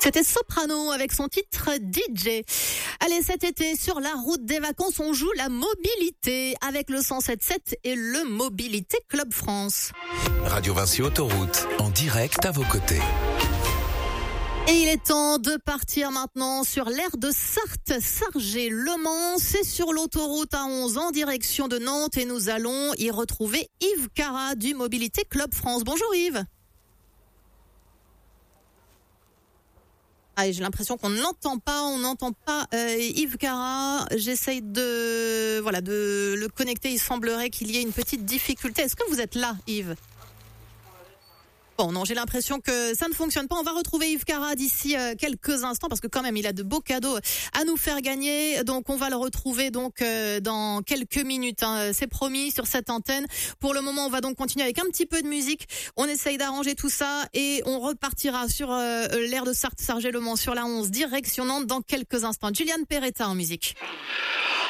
C'était Soprano avec son titre DJ. Allez, cet été, sur la route des vacances, on joue la mobilité avec le 107.7 et le Mobilité Club France. Radio Vinci Autoroute, en direct à vos côtés. Et il est temps de partir maintenant sur l'aire de Sarthe-Sargé-Le Mans. C'est sur l'autoroute A11 en direction de Nantes et nous allons y retrouver Yves Cara du Mobilité Club France. Bonjour Yves. Ah, j'ai l'impression qu'on n'entend pas Yves Cara. J'essaye de le connecter. Il semblerait qu'il y ait une petite difficulté. Est-ce que vous êtes là, Yves ? Bon, non, j'ai l'impression que ça ne fonctionne pas. On va retrouver Yves Cara d'ici quelques instants parce que quand même, il a de beaux cadeaux à nous faire gagner. Donc, on va le retrouver dans quelques minutes. C'est promis sur cette antenne. Pour le moment, on va donc continuer avec un petit peu de musique. On essaye d'arranger tout ça et on repartira sur l'aire de Sarthe-Sargé-Le Mans sur la 11 direction Nantes dans quelques instants. Julian Peretta en musique.